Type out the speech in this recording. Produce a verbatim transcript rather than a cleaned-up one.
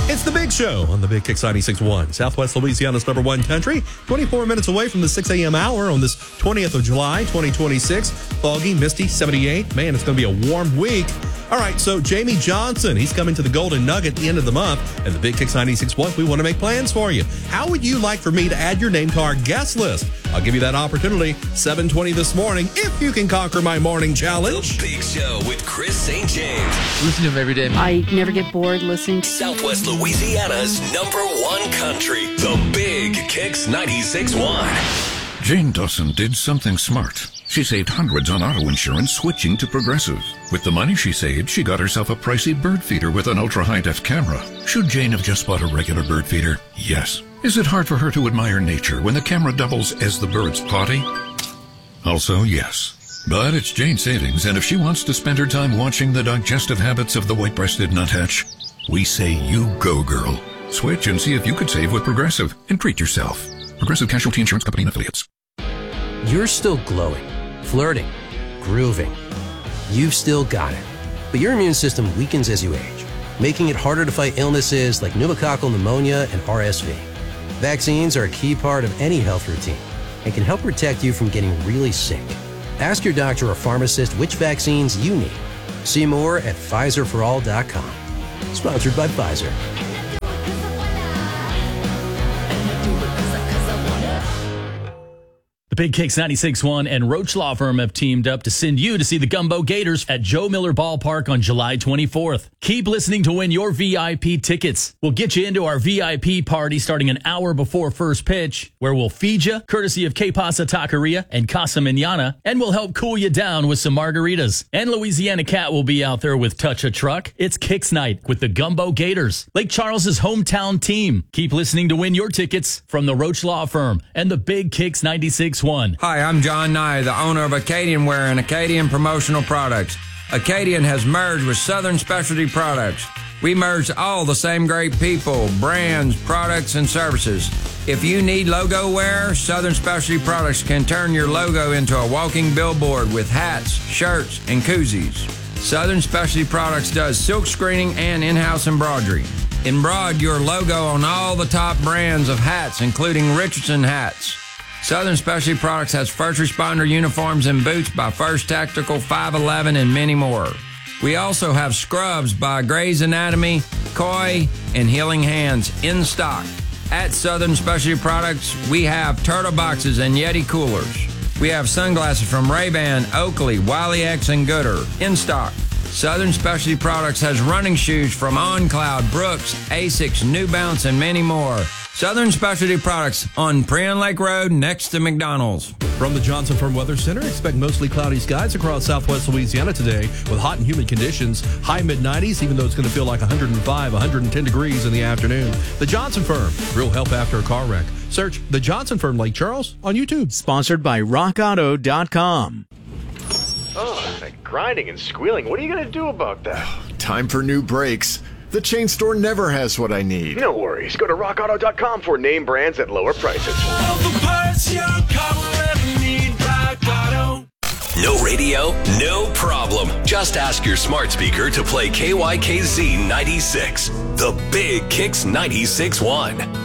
It's The Big Show on the Big Kicks ninety-six point one. Southwest Louisiana's number one country. twenty-four minutes away from the six a.m. hour on this twentieth of July, twenty twenty-six. Foggy, misty, seventy-eight. Man, it's going to be a warm week. All right, so Jamie Johnson, he's coming to the Golden Nugget at the end of the month. And the Big Kicks ninety-six point one, we want to make plans for you. How would you like for me to add your name to our guest list? I'll give you that opportunity seven twenty this morning if you can conquer my morning challenge. The Big Show with Chris Saint James. Listen to him every day. I never get bored listening to Southwest Louisiana's number one country. The Big Kicks ninety-six point one. Jane Dawson did something smart. She saved hundreds on auto insurance switching to Progressive. With the money she saved, she got herself a pricey bird feeder with an ultra-high-def camera. Should Jane have just bought a regular bird feeder? Yes. Is it hard for her to admire nature when the camera doubles as the bird's potty? Also, yes. But it's Jane's savings, and if she wants to spend her time watching the digestive habits of the white-breasted nuthatch, we say you go, girl. Switch and see if you could save with Progressive and treat yourself. Progressive Casualty Insurance Company and Affiliates. You're still glowing, flirting, grooving. You've still got it. But your immune system weakens as you age, making it harder to fight illnesses like pneumococcal pneumonia and R S V. Vaccines are a key part of any health routine and can help protect you from getting really sick. Ask your doctor or pharmacist which vaccines you need. See more at Pfizer for all dot com. Sponsored by Pfizer. The Big Kicks ninety-six point one and Roach Law Firm have teamed up to send you to see the Gumbo Gators at Joe Miller Ballpark on July twenty-fourth. Keep listening to win your V I P tickets. We'll get you into our V I P party starting an hour before first pitch, where we'll feed you, courtesy of Que Pasa Taqueria and Casa Manana, and we'll help cool you down with some margaritas. And Louisiana Cat will be out there with Touch a Truck. It's Kicks Night with the Gumbo Gators, Lake Charles's hometown team. Keep listening to win your tickets from the Roach Law Firm and the Big Kicks ninety-six point one. Hi, I'm John Nye, the owner of Acadian Wear and Acadian Promotional Products. Acadian has merged with Southern Specialty Products. We merged all the same great people, brands, products, and services. If you need logo wear, Southern Specialty Products can turn your logo into a walking billboard with hats, shirts, and koozies. Southern Specialty Products does silk screening and in-house embroidery. Embroider your logo on all the top brands of hats, including Richardson hats. Southern Specialty Products has first responder uniforms and boots by First Tactical, five eleven, and many more. We also have scrubs by Grey's Anatomy, Koi, and Healing Hands in stock. At Southern Specialty Products, we have Turtle Boxes and Yeti coolers. We have sunglasses from Ray-Ban, Oakley, Wiley X, and Gooder in stock. Southern Specialty Products has running shoes from On Cloud, Brooks, Asics, New Balance, and many more. Southern Specialty Products on Prion Lake Road next to McDonald's. From the Johnson Firm Weather Center, expect mostly cloudy skies across southwest Louisiana today with hot and humid conditions. High mid nineties, even though it's going to feel like one hundred five, one hundred ten degrees in the afternoon. The Johnson Firm, real help after a car wreck. Search The Johnson Firm Lake Charles on YouTube. Sponsored by rock auto dot com. Oh, that grinding and squealing. What are you going to do about that? Time for new brakes. The chain store never has what I need. No worries. Go to rock auto dot com for name brands at lower prices. All the parts your car will ever need, Rock Auto. No radio, no problem. Just ask your smart speaker to play K Y K Z ninety-six. The Big Kicks ninety-six point one.